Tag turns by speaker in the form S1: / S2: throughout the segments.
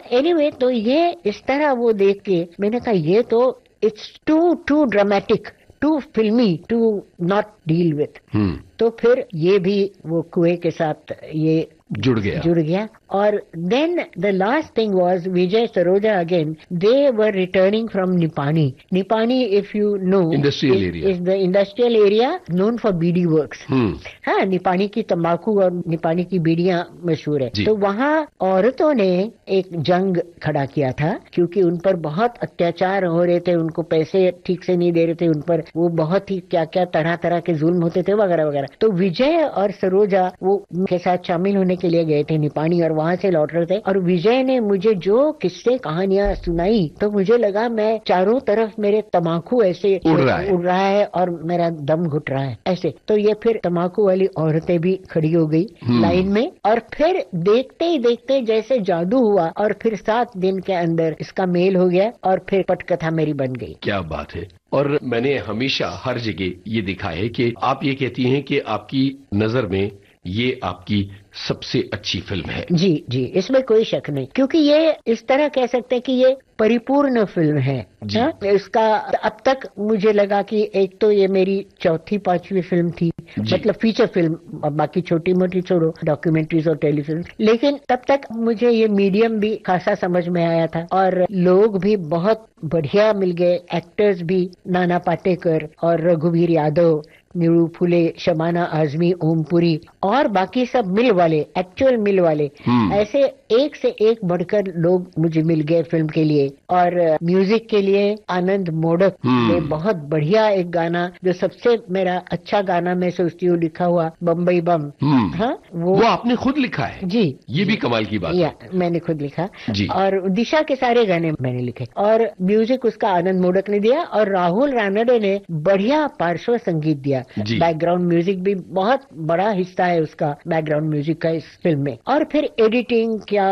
S1: Anyway तो ये इस तरह वो देख के मैंने कहा ये तो इट्स टू ड्रामेटिक, टू फिल्मी टू नॉट डील विथ। तो फिर ये भी वो कुएं के साथ ये
S2: जुड़ गया।
S1: और then the last thing was Vijay Saroja again, they were returning from Nipani if you know
S2: industrial area
S1: is the industrial area known for BD works. हाँ, निपानी की तंबाकू और निपानी की बीड़ियां मशहूर है। तो वहाँ औरतों ने एक जंग खड़ा किया था क्योंकि उन पर बहुत अत्याचार हो रहे थे, उनको पैसे ठीक से नहीं दे रहे थे, उन पर वो बहुत ही क्या क्या तरह तरह के जुल्म होते थे वगैरह वगैरह। तो विजय और सरोजा वो उनके साथ शामिल होने के लिए गए थे निपानी और वहां से लौट रहे थे। और विजय ने मुझे जो किस्से कहानियां सुनाई तो मुझे लगा मैं चारों तरफ मेरे तम्बाकू ऐसे उड़ रहा है और मेरा दम घुट रहा है ऐसे। तो ये फिर तम्बाकू वाली औरतें भी खड़ी हो गई लाइन में और फिर देखते ही देखते जैसे जादू हुआ और फिर 7 दिन के अंदर इसका मेल हो गया और फिर पटकथा मेरी बन गई।
S2: क्या बात है। और मैंने हमेशा हर जगह ये दिखा है कि आप ये कहती हैं कि आपकी नजर में ये आपकी सबसे अच्छी फिल्म है।
S1: जी, इसमें कोई शक नहीं, क्योंकि ये इस तरह कह सकते हैं कि ये परिपूर्ण फिल्म है। इसका अब तक मुझे लगा कि एक तो ये मेरी 4-5वीं फिल्म थी, मतलब फीचर फिल्म, बाकी छोटी मोटी छोड़ो डॉक्यूमेंट्रीज और टेलीफिल्म, लेकिन तब तक मुझे ये मीडियम भी खासा समझ में आया था और लोग भी बहुत बढ़िया मिल गए, एक्टर्स भी नाना पाटेकर और रघुवीर यादव, नीरू फुले, शबाना आजमी, ओमपुरी और बाकी सब मिल वाले, एक्चुअल मिल वाले, ऐसे एक से एक बढ़कर लोग मुझे मिल गए फिल्म के लिए। और म्यूजिक के लिए आनंद मोडक ने बहुत बढ़िया एक गाना, जो सबसे मेरा अच्छा गाना मैं सोचती हूँ लिखा हुआ, बम्बई बम। हाँ,
S2: वो आपने खुद लिखा है?
S1: जी,
S2: ये भी कमाल की बात है।
S1: मैंने खुद लिखा जी। और दिशा के सारे गाने मैंने लिखे और म्यूजिक उसका आनंद मोडक ने दिया और राहुल रानडे ने बढ़िया पार्श्व संगीत दिया। बैकग्राउंड म्यूजिक भी बहुत बड़ा हिस्सा है उसका, बैकग्राउंड म्यूजिक का इस फिल्म में। और फिर एडिटिंग क्या,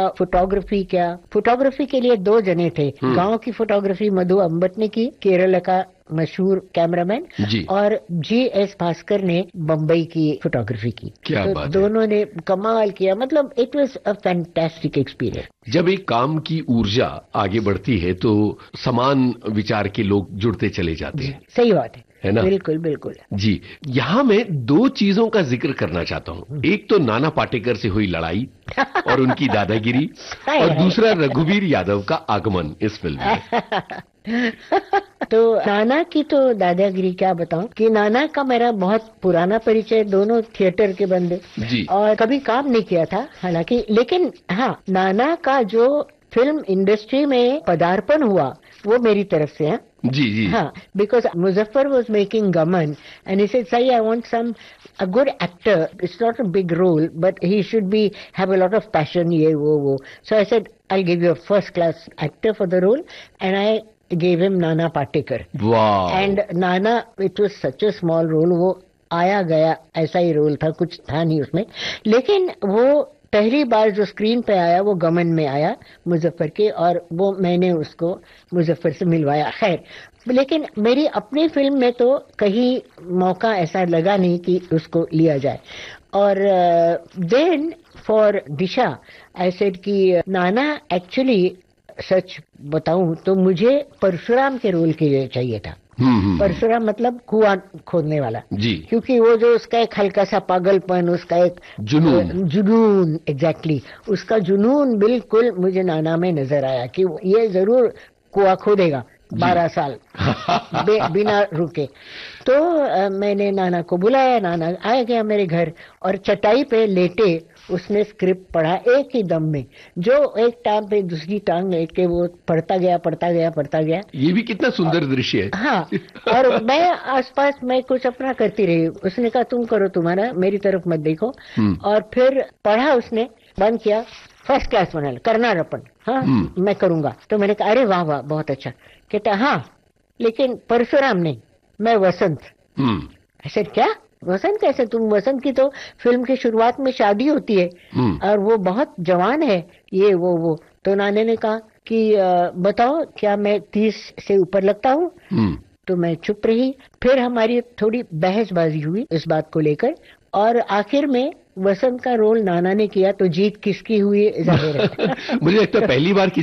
S1: फोटोग्राफी के लिए 2 जने थे। गांव की फोटोग्राफी मधु अम्बट ने की, केरल का मशहूर कैमरामैन, और GS भास्कर ने बम्बई की फोटोग्राफी की।
S2: क्या
S1: तो
S2: बात
S1: दोनों ने कमाल किया, मतलब it was a fantastic experience.
S2: जब एक काम की ऊर्जा आगे बढ़ती है तो समान विचार के लोग जुड़ते चले जाते हैं।
S1: सही बात
S2: है ना?
S1: बिल्कुल बिल्कुल
S2: जी। यहाँ मैं 2 चीजों का जिक्र करना चाहता हूँ। एक तो नाना पाटेकर से हुई लड़ाई और उनकी दादागिरी, और दूसरा रघुवीर यादव का आगमन इस फिल्म में।
S1: तो नाना की तो दादागिरी क्या बताऊं कि नाना का मेरा बहुत पुराना परिचय, दोनों थिएटर के बंदे
S2: जी।
S1: और कभी काम नहीं किया था हालांकि, लेकिन हाँ, नाना का जो फिल्म इंडस्ट्री में पदार्पण हुआ वो मेरी तरफ से है।
S2: जी।
S1: हाँ, because Muzaffar was making Gaman and he said, "Sai, I want a good actor. It's not a big role, but he should have a lot of passion." ये वो. So I said, "I'll give you a first class actor for the role," and I gave him Nana Patekar.
S2: Wow.
S1: And Nana, it was such a small role. वो आया गया ऐसा ही role था, कुछ था नहीं उसमें, लेकिन वो पहली बार जो स्क्रीन पे आया वो गमन में आया मुजफ्फर के, और वो मैंने उसको मुजफ्फर से मिलवाया। खैर, लेकिन मेरी अपनी फिल्म में तो कहीं मौका ऐसा लगा नहीं कि उसको लिया जाए। और then for Disha I said कि नाना, एक्चुअली सच बताऊं तो मुझे परशुराम के रोल के लिए चाहिए था। परशुराम मतलब कुआं खोदने वाला जी, क्योंकि वो जो उसका एक हल्का सा पागलपन, उसका एक जुनून एग्जैक्टली, उसका जुनून बिल्कुल मुझे नाना में नजर आया कि ये जरूर कुआं खोदेगा 12 साल बिना रुके। तो मैंने नाना को बुलाया, नाना आया गया मेरे घर और चटाई पे लेटे उसने स्क्रिप्ट पढ़ा एक ही दम में, जो एक टांग पे दूसरी टांग लेके वो पढ़ता गया।
S2: ये भी कितना सुंदर दृश्य है।
S1: हाँ, और मैं आसपास मैं कुछ अपना करती रही। उसने कहा तुम करो तुम्हारा, मेरी तरफ मत देखो। और फिर पढ़ा उसने, बंद किया, फर्स्ट क्लास बना, करना रपन, हाँ मैं करूंगा। तो मैंने कहा अरे वाह वाह बहुत अच्छा। कहता हाँ, लेकिन परशुराम नहीं, मैं वसंत। ऐसे क्या वसंत कैसे? तुम वसंत की तो फिल्म की शुरुआत में शादी होती है और वो बहुत जवान है, ये वो। तो नाने ने कहा कि बताओ क्या मैं 30 से ऊपर लगता हूँ? तो मैं चुप रही। फिर हमारी थोड़ी बहसबाजी हुई इस बात को लेकर, और आखिर में वसंत का रोल नाना ने किया, तो जीत किसकी हुई जाहिर है।
S2: मुझे लगता है पहली बार